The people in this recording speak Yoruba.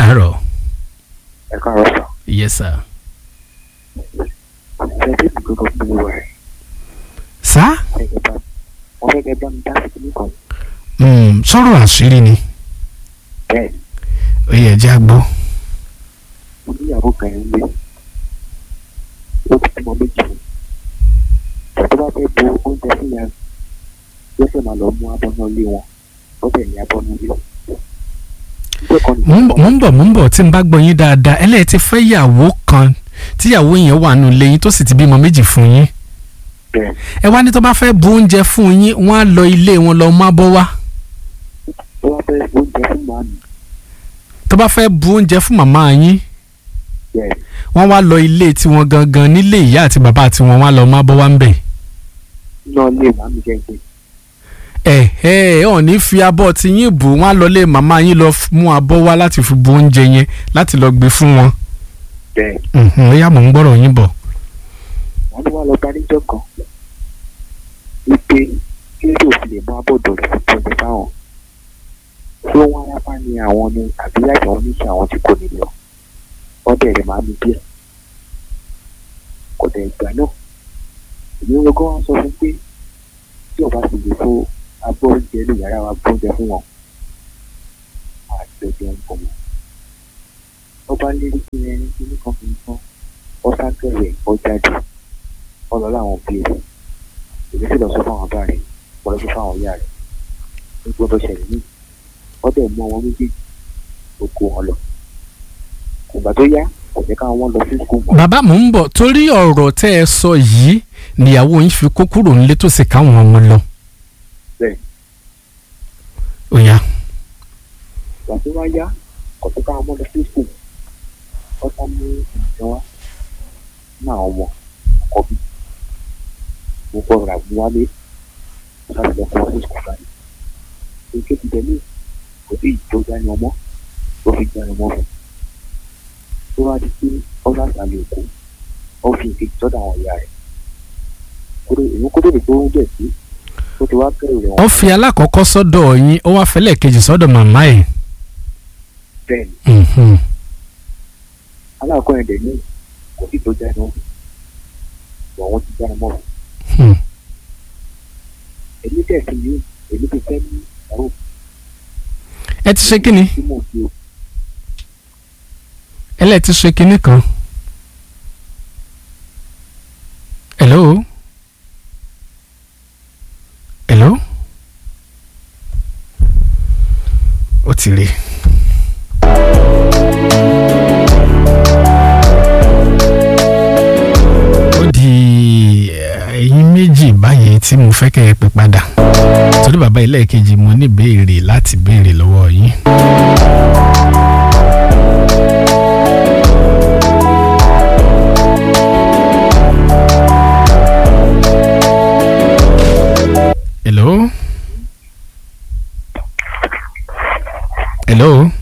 káàárọ̀. ẹ káàárọ̀ sà. Yes sir. ṣe bí gbogbo gbogbo rẹ̀. Sá? wọ́n fẹ́ kẹ́ bá mi dá sí kíní kan. Sọ̀rọ̀ àṣírí ni. bẹ́ẹ̀ Ó yẹ jẹ́ àgbọ̀. mo níyàwó kan ẹ̀ ń lé. ó ti bímọ méjì. tó bá fẹ́ bo oúnjẹ fún yàrá yóò fẹ́ máa lọ mú abọ́nà lé wọn. ó bẹ̀ ní abọ́nà lé. Mo ń bọ̀ tí n bá gbọ́ yín dáadáa ẹlẹ́yìí ti fẹ́ ìyàwó kan tíyàwó yẹn wà nù lẹ́yìn tó sì ti bímọ méjì fún yín. Ẹ wá ní tó bá fẹ́ bu oúnjẹ fún yín wọ́n á lọ ilé wọn lọ mú abọ́ wá. tó bá fẹ́ oúnjẹ fún màmí. Tó bá fẹ́ bu oúnjẹ fún màmá yín wọ́n wá lọ ilé tiwọn gangan nílé ìyá àti bàbá tiwọn wọ́n á lọ mú abọ́ wá ń bẹ̀. náà lè màmí gẹ́gẹ́. Ọ̀ ní fi abọ́ tí yín bù wọ́n á lọ lé màmá yín lọ mú abọ́ wá láti fi bu oúnjẹ yẹn láti lọ gbé fún wọn. Ó yá mò ń gbọ́rọ̀ yín bọ̀. wọ́n ní wọ́n lọ bá níjọ́ kan wípé kí ló fi lè mú abọ́dọ̀ rẹ̀ fún oúnjẹ fáwọn. tí wọ́n arápá ni àwọn ni àbí láti àwọn oníṣẹ́ àwọn tí kò nílò. wọ́n bẹ̀rẹ̀ màmí díẹ̀. kò dẹ̀ ìgbà náà èmi ń rọgọ́ wọn sọ fún pé tí ọba sì lè fún abọ́ oúnjẹ ní yàrá wa gbóúnjẹ fún wọn. àti ọjọ́ ń bọ̀ wọn. ọba lérí kí ẹni tí ní kan fi ń tán ọ̀sán kẹrẹ̀ ọ̀jáde ọlọ́lá àwọn òbí rẹ̀ èmi sì lọ sọ fún àwọn bá rẹ̀ wọ́n lọ sọ fún àwọn ìyá rẹ̀ ní gbọ́dọ̀ ṣẹlẹ̀ ní ọdẹ mú àwọn méjèèjì tó kó wọn lọ. ìgbà tó yá kò jẹ́ káwọn wọn lọ sí skul mọ́. Bàbá mò ń bọ̀ torí ọ̀rọ̀ tẹ́ ẹ sọ yìí níyàwó yín fi kó kúrò nílé tó sì káwọn ọmọ lọ. bẹ́ẹ̀ Ó yá. ìgbà tó wá yá kò jẹ́ káwọn wọn lọ sí skul ọ̀sán mú ìjọ wá ní àwọn ọmọ àkọ́bí mo gbọ́dọ̀ rà mú wálé ọ̀sán lọ fún wọn sí skul báyìí. èké ti tẹ̀lé kò sí ìjọ dání ọmọ tó fi dání ọmọ fún tó wá di pé ọ̀sán àlè òkú ó fi ìkejì sọ́dọ̀ àwọn ìyá rẹ̀ èmi kó tètè tó ń jẹ̀ sí ó ti wá kẹ́rù rẹ̀ Ó fi alákọ̀ọ́kọ́ sọ́dọ̀ yín ó wá fẹ́lẹ̀ kejì sọ́dọ̀ màmá ẹ̀. bẹ́ẹ̀ ni aláàkọ́ ẹ̀dẹ̀ ní kò sí tó jáde wọn wọ́n wọ́n ti jáde mọ́ wọn. èmi tẹ̀sí ní èmi ti fẹ́ ní ọ̀rọ̀. Ẹ ti ṣe kíni? tí mo fi o. Ẹlẹ́ ti ṣe kíní kan. Hello? Hello? Ó ti rí. Ó di ẹ̀yin méjì báyìí tí mo fẹ́ kẹ́ ẹ pè padà. Torí bàbá ilé kejì mo ní béèrè láti béèrè lọ́wọ́ yín. Hello? Hello?